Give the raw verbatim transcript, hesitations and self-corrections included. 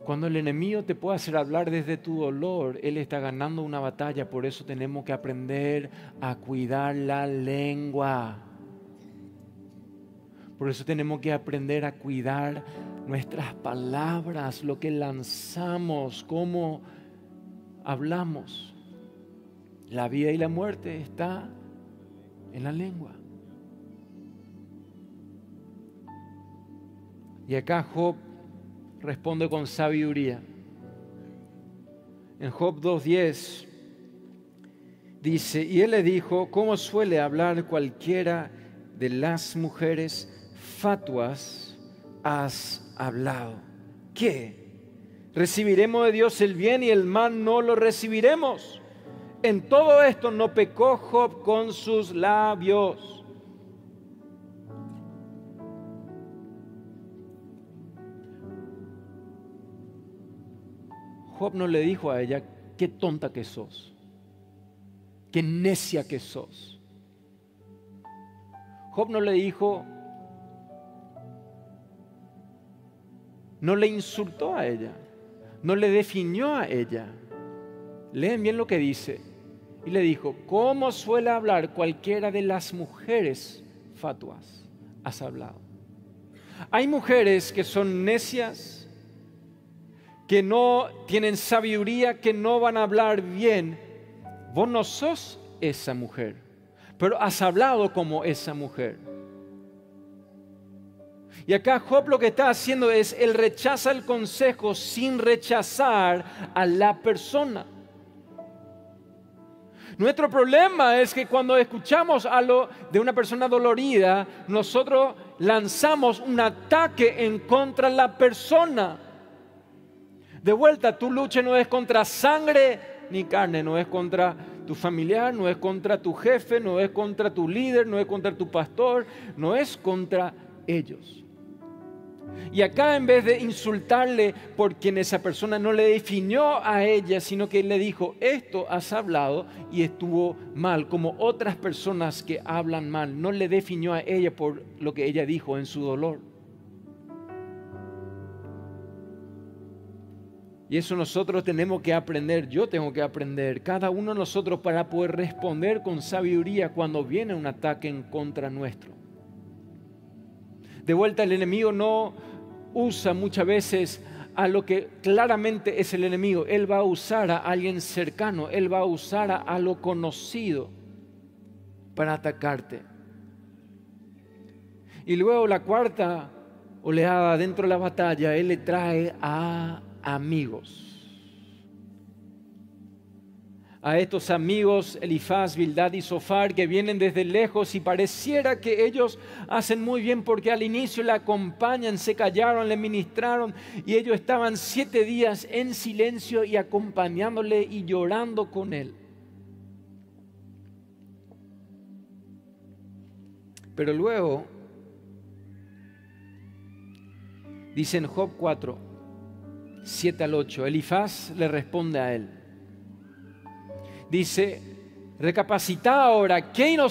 Cuando el enemigo te puede hacer hablar desde tu dolor, él está ganando una batalla. Por eso tenemos que aprender a cuidar la lengua. Por eso tenemos que aprender a cuidar nuestras palabras, lo que lanzamos, cómo hablamos. La vida y la muerte está en la lengua. Y acá Job responde con sabiduría. En Job dos diez dice, y él le dijo, ¿cómo suele hablar cualquiera de las mujeres fatuas has hablado? ¿Qué? ¿Recibiremos de Dios el bien y el mal no lo recibiremos? En todo esto no pecó Job con sus labios. Job no le dijo a ella, qué tonta que sos, qué necia que sos. Job no le dijo, no le insultó a ella, no le definió a ella. Leen bien lo que dice. Y le dijo, ¿cómo suele hablar cualquiera de las mujeres fatuas has hablado? Hay mujeres que son necias, que no tienen sabiduría, que no van a hablar bien. Vos no sos esa mujer, pero has hablado como esa mujer. Y acá Job lo que está haciendo es, él rechaza el consejo sin rechazar a la persona. Nuestro problema es que cuando escuchamos algo de una persona dolorida, nosotros lanzamos un ataque en contra de la persona. De vuelta, tu lucha no es contra sangre ni carne, no es contra tu familiar, no es contra tu jefe, no es contra tu líder, no es contra tu pastor, no es contra ellos. Y acá, en vez de insultarle por quien esa persona no le definió a ella, sino que le dijo, esto has hablado y estuvo mal, como otras personas que hablan mal, no le definió a ella por lo que ella dijo en su dolor. Y eso nosotros tenemos que aprender, yo tengo que aprender, cada uno de nosotros, para poder responder con sabiduría cuando viene un ataque en contra nuestro. De vuelta, el enemigo no usa muchas veces a lo que claramente es el enemigo. Él va a usar a alguien cercano, él va a usar a, a lo conocido para atacarte. Y luego la cuarta oleada dentro de la batalla, él le trae a amigos. A estos amigos, Elifaz, Bildad y Zofar, que vienen desde lejos y pareciera que ellos hacen muy bien porque al inicio le acompañan, se callaron, le ministraron y ellos estaban siete días en silencio y acompañándole y llorando con él. Pero luego, dice en Job cuatro, siete al ocho, Elifaz le responde a él. Dice, recapacita ahora, ¿qué inocencia